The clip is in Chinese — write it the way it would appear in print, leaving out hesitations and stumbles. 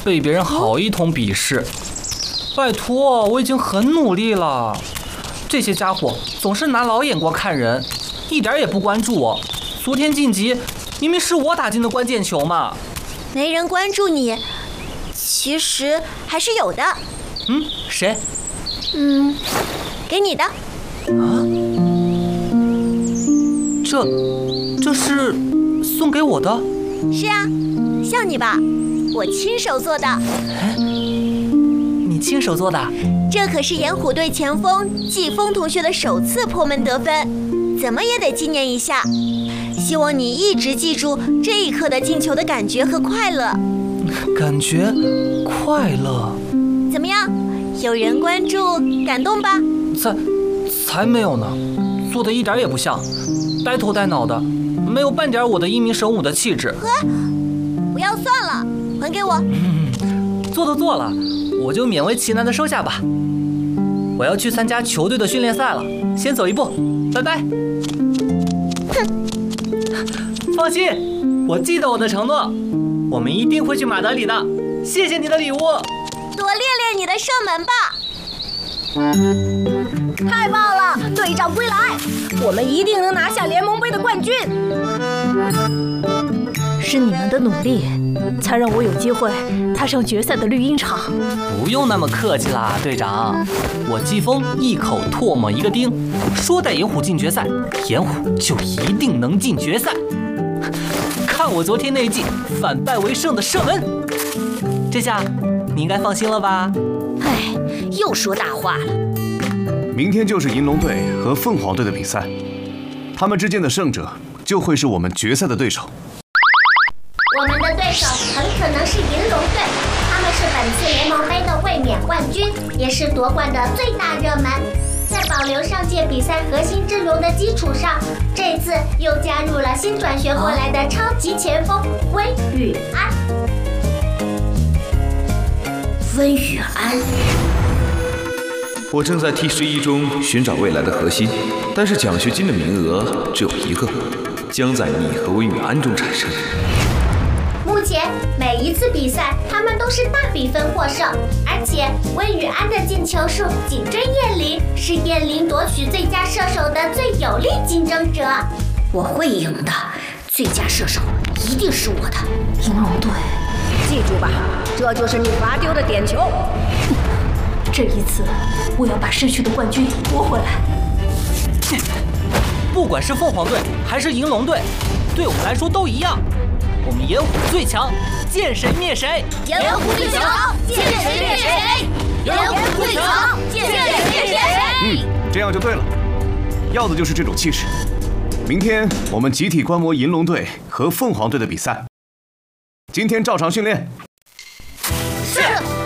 被别人好一通鄙视。拜托，我已经很努力了。这些家伙总是拿老眼光看人，一点也不关注我。昨天晋级，明明是我打进的关键球嘛。 没人关注你，其实还是有的。 谁？ 给你的。 啊？这是送给我的？ 是啊，像你吧，我亲手做的。 你亲手做的？ 这可是盐湖队前锋季风同学的首次破门得分，怎么也得纪念一下。希望你一直记住这一刻的进球的感觉和快乐。 感觉快乐？ 怎么样？有人关注，感动吧？ 才没有呢，做的一点也不像，呆头呆脑的，没有半点我的英明神武的气质。 不要算了，还给我。 做都做了，我就勉为其难的收下吧。我要去参加球队的训练赛了，先走一步，拜拜。放心，我记得我的承诺，我们一定会去马德里的。谢谢你的礼物， 多练练你的射门吧。 太棒了，队长归来，我们一定能拿下联盟杯的冠军。 是你们的努力，才让我有机会踏上决赛的绿茵场。 不用那么客气啦，队长。我季风一口唾沫一个钉，说带盐湖进决赛，盐湖就一定能进决赛。看我昨天那记反败为胜的射门，这下你应该放心了吧？ 哎，又说大话了。 明天就是银龙队和凤凰队的比赛，他们之间的胜者就会是我们决赛的对手。 我们的对手很可能是银龙队，他们是本次联盟杯的卫冕冠军，也是夺冠的最大热门。在保留上届比赛核心阵容的基础上，这次又加入了新转学过来的超级前锋温宇安。 温宇安， 我正在 T11中寻找未来的核心，但是奖学金的名额只有一个，将在你和温宇安中产生。 目前每一次比赛，他们都是大比分获胜，而且温宇安的进球数紧追叶琳，是叶琳夺取最佳射手的最有力竞争者。 我会赢的，最佳射手一定是我的。 银龙队， 记住吧，这就是你罚丢的点球。 这一次我要把失去的冠军夺回来。 不管是凤凰队还是银龙队，对我们来说都一样。我们盐湖最强，见谁灭谁。 盐湖最强，见谁灭谁。盐湖最强，见谁灭谁。 这样就对了，要的就是这种气势。明天我们集体观摩银龙队和凤凰队的比赛。今天照常训练。 是。